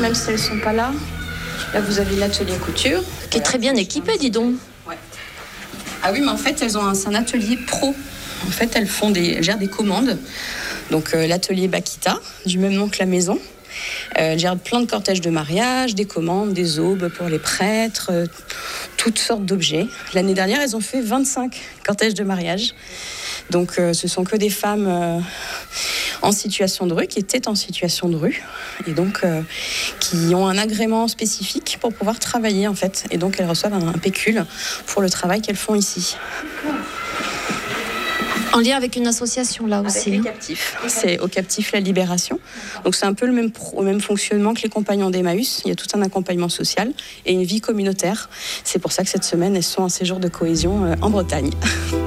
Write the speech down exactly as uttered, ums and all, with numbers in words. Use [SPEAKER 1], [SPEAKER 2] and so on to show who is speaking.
[SPEAKER 1] même si elles ne sont pas là. Là, vous avez l'atelier couture.
[SPEAKER 2] Qui est très bien équipé, dis donc.
[SPEAKER 1] Ouais. Ah oui, mais en fait, elles ont un, c'est un atelier pro. En fait, elles font des, elles gèrent des commandes. Donc, euh, l'atelier Bakita, du même nom que la maison. Euh, elles gèrent plein de cortèges de mariage, des commandes, des aubes pour les prêtres, euh, toutes sortes d'objets. L'année dernière, elles ont fait vingt-cinq cortèges de mariage. Donc, euh, ce sont que des femmes euh, en situation de rue, qui étaient en situation de rue, et donc euh, qui ont un agrément spécifique pour pouvoir travailler, en fait. Et donc, elles reçoivent un, un pécule pour le travail qu'elles font ici.
[SPEAKER 2] En lien avec une association, là aussi.
[SPEAKER 1] Avec les captifs. C'est au captif La Libération. Donc c'est un peu le même, pro, le même fonctionnement que les compagnons d'Emmaüs. Il y a tout un accompagnement social et une vie communautaire. C'est pour ça que cette semaine, elles sont en séjour de cohésion en Bretagne.